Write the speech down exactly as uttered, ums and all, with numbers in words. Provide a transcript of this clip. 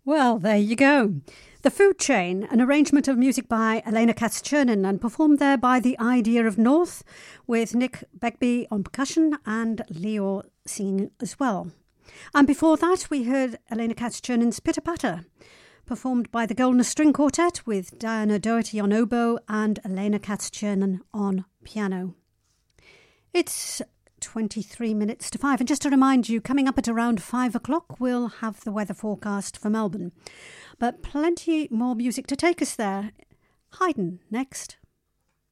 Well, there you go. The Food Chain, an arrangement of music by Elena Katz-Chernin and performed there by The Idea of North with Nick Begbie on percussion and Leo singing as well. And before that, we heard Elena Katz-Chernin's Pitter Patter, performed by the Golden String Quartet with Diana Doherty on oboe and Elena Katz-Chernin on piano. It's twenty-three minutes to five, and just to remind you, coming up at around five o'clock, we'll have the weather forecast for Melbourne. But plenty more music to take us there. Haydn next.